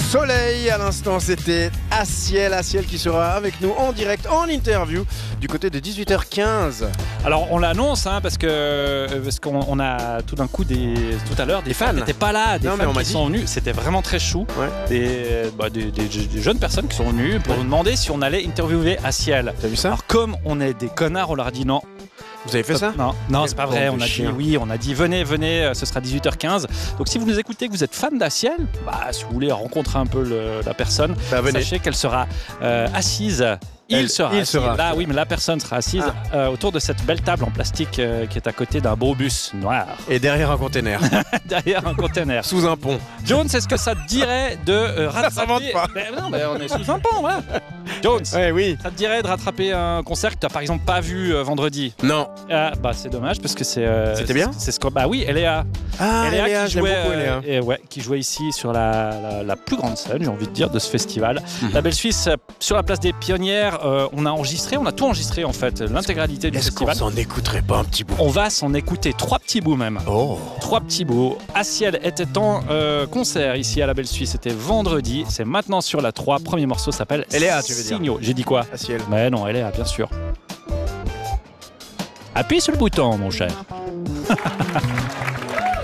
Soleil, à l'instant c'était Aciel qui sera avec nous en direct, en interview, du côté de 18h15. Alors on l'annonce parce qu'on a tout d'un coup tout à l'heure des fans qui n'étaient pas là, des fans qui sont venus, c'était vraiment très chou, des jeunes personnes qui sont venues pour nous demander si on allait interviewer Aciel. T'as vu ça? Alors comme on est des connards, on leur a dit non. Vous avez fait ça? Non, c'est pas vrai. On a dit venez, ce sera 18h15. Donc si vous nous écoutez, que vous êtes fan d'Aciel, si vous voulez rencontrer un peu la personne, sachez qu'elle sera assise. Il sera. Là, oui, mais la personne sera assise autour de cette belle table en plastique qui est à côté d'un beau bus noir. Et derrière un container. Derrière un container. Sous un pont. Jones, est-ce que ça te dirait de rattraper... Ça s'invente pas. Non, mais on est sous un pont, voilà. Jones, oui. Ça te dirait de rattraper un concert que tu n'as par exemple pas vu vendredi? Non. C'est dommage parce que c'est... C'était bien? Oui, Eléa. Eléa, qui jouait, qui jouait ici sur la plus grande scène, j'ai envie de dire, de ce festival. La Belle Suisse, sur la place des Pionnières, on a tout enregistré en fait, l'intégralité du festival. Est-ce qu'on s'en écouterait pas un petit bout? On va s'en écouter 3 petits bouts même. 3 petits bouts. Aciel était en concert ici à la Belle Suisse, c'était vendredi, c'est maintenant sur la 3. Premier morceau s'appelle Eléa, tu veux dire? Signaux. J'ai dit quoi? Aciel. Mais non, Eléa, bien sûr. Appuie sur le bouton, mon cher.